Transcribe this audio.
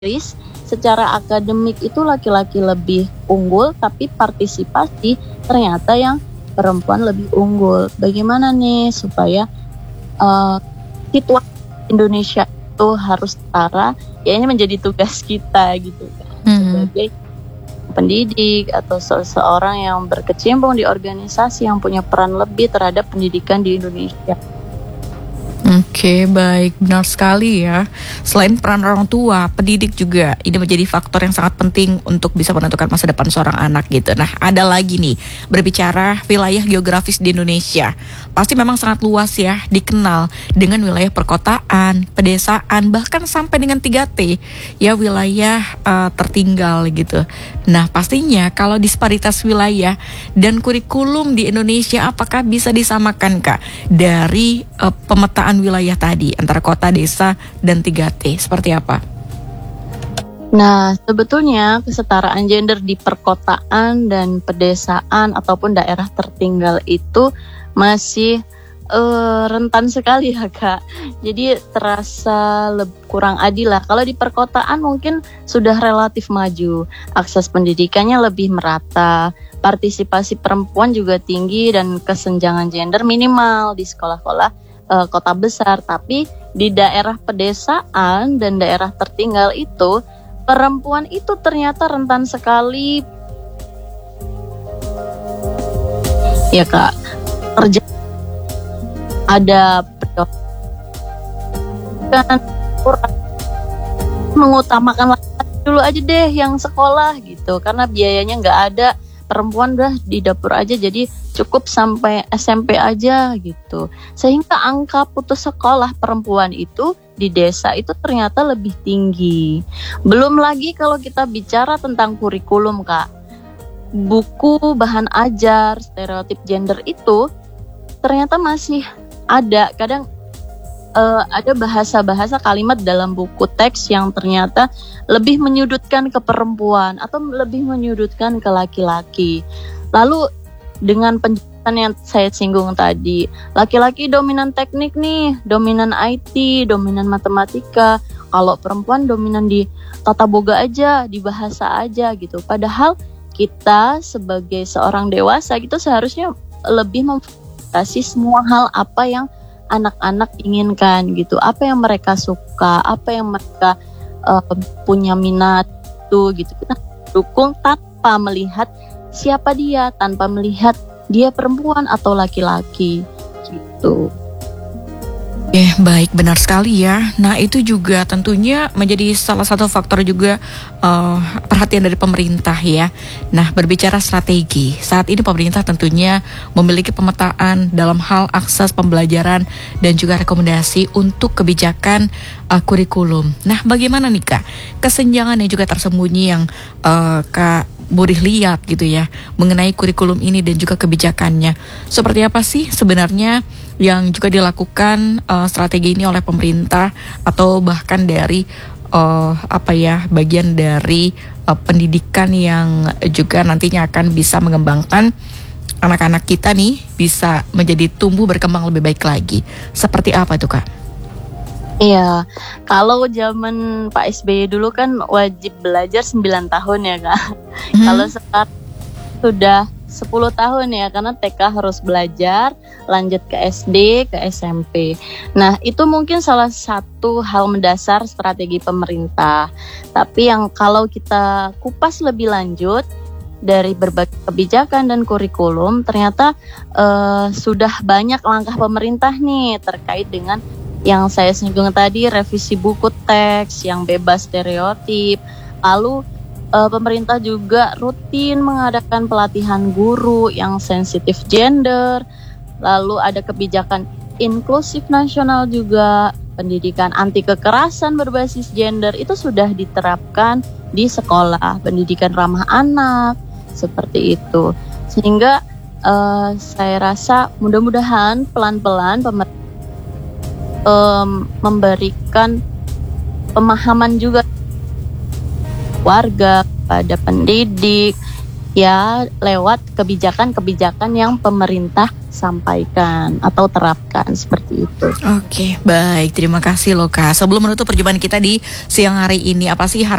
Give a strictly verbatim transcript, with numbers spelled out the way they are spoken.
Inggris, secara akademik itu laki-laki lebih unggul, tapi partisipasi ternyata yang perempuan lebih unggul. Bagaimana nih supaya uh, situasi Indonesia itu harus setara? Ya ini menjadi tugas kita gitu kan, Mhm. sebagai pendidik atau seseorang yang berkecimpung di organisasi yang punya peran lebih terhadap pendidikan di Indonesia. Oke, baik, benar sekali ya. Selain peran orang tua, pendidik juga ini menjadi faktor yang sangat penting untuk bisa menentukan masa depan seorang anak gitu. Nah, ada lagi nih, berbicara wilayah geografis di Indonesia. Pasti memang sangat luas ya, dikenal dengan wilayah perkotaan, pedesaan, bahkan sampai dengan tiga T, ya wilayah uh, tertinggal gitu. Nah, pastinya kalau disparitas wilayah dan kurikulum di Indonesia apakah bisa disamakan Kak dari uh, pemetaan wilayah tadi antara kota, desa, dan tiga T? Seperti apa? Nah, sebetulnya kesetaraan gender di perkotaan dan pedesaan ataupun daerah tertinggal itu masih uh, rentan sekali ya Kak. Jadi terasa lebih kurang adil lah. Kalau di perkotaan mungkin sudah relatif maju, akses pendidikannya lebih merata, partisipasi perempuan juga tinggi dan kesenjangan gender minimal di sekolah-sekolah uh, kota besar. Tapi di daerah pedesaan dan daerah tertinggal itu perempuan itu ternyata rentan sekali ya Kak, kerja ada kan kurang mengutamakan laki-laki dulu aja deh yang sekolah gitu, karena biayanya nggak ada, perempuan udah di dapur aja, jadi cukup sampai S M P aja gitu, sehingga angka putus sekolah perempuan itu di desa itu ternyata lebih tinggi. Belum lagi kalau kita bicara tentang kurikulum Kak, buku bahan ajar stereotip gender itu ternyata masih ada. Kadang uh, ada bahasa-bahasa kalimat dalam buku teks yang ternyata lebih menyudutkan ke perempuan atau lebih menyudutkan ke laki-laki. Lalu dengan penjelasan yang saya singgung tadi, laki-laki dominan teknik nih, dominan I T, dominan matematika. Kalau perempuan dominan di tata boga aja, di bahasa aja gitu. Padahal kita sebagai seorang dewasa gitu seharusnya lebih memfasilitasi semua hal apa yang anak-anak inginkan gitu, apa yang mereka suka, apa yang mereka uh, punya minat tuh gitu. Kita dukung tanpa melihat siapa dia, tanpa melihat dia perempuan atau laki-laki gitu. Eh, baik, benar sekali ya. Nah, itu juga tentunya menjadi salah satu faktor juga uh, perhatian dari pemerintah ya. Nah, berbicara strategi, saat ini pemerintah tentunya memiliki pemetaan dalam hal akses pembelajaran dan juga rekomendasi untuk kebijakan uh, kurikulum. Nah, bagaimana nih Kak, kesenjangan yang juga tersembunyi yang uh, Kak Burih lihat gitu ya mengenai kurikulum ini dan juga kebijakannya. Seperti apa sih sebenarnya yang juga dilakukan uh, strategi ini oleh pemerintah atau bahkan dari uh, apa ya bagian dari uh, pendidikan yang juga nantinya akan bisa mengembangkan anak-anak kita nih bisa menjadi tumbuh berkembang lebih baik lagi. Seperti apa itu Kak? Iya, kalau zaman Pak S B Y dulu kan wajib belajar sembilan tahun ya Kak. Hmm. Kalau sekarang sudah sepuluh tahun ya, karena T K harus belajar, lanjut ke S D, ke S M P. Nah, itu mungkin salah satu hal mendasar strategi pemerintah. Tapi yang kalau kita kupas lebih lanjut dari berbagai kebijakan dan kurikulum, ternyata uh, sudah banyak langkah pemerintah nih terkait dengan yang saya singgung tadi, revisi buku teks yang bebas stereotip. Lalu uh, pemerintah juga rutin mengadakan pelatihan guru yang sensitif gender. Lalu ada kebijakan inklusif nasional juga, pendidikan anti kekerasan berbasis gender itu sudah diterapkan di sekolah, pendidikan ramah anak seperti itu. Sehingga uh, saya rasa mudah-mudahan pelan-pelan pemerintah Um, memberikan pemahaman juga warga pada pendidik ya lewat kebijakan-kebijakan yang pemerintah sampaikan atau terapkan seperti itu. Oke, baik. Terima kasih loh Kak. Sebelum menutup perjumpaan kita di siang hari ini, apa sih harapan